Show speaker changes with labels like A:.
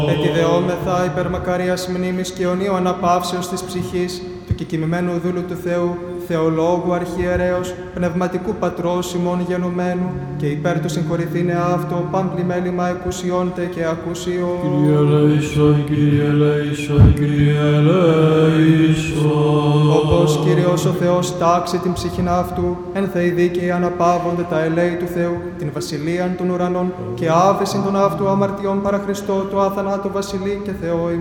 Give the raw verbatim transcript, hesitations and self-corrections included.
A: Ετιδεόμεθα υπερμακαρίας μνήμης και αιωνίου αναπαύσεως της ψυχής του κεκοιμημένου δούλου του Θεού, Θεολόγου Αρχιερέως, Πνευματικού Πατρός ημών γενομένου και υπέρ του συγχωρηθήνε αυτό πάμπλη μέλημα εκουσιόντε και ακουσιό.
B: Κύριε ελέησον, Κύριε ελέησον, Κύριε ελέησον.
A: Όπως Κύριος ο Θεός τάξει την ψυχήν αυτού, εν θεοί δίκαιοι αναπαύονται τα ελέη του Θεού, την βασιλείαν των ουρανών και άβεσιν των αυτού αμαρτιών παρά Χριστό του αθανάτου βασιλεί και Θεό ημών.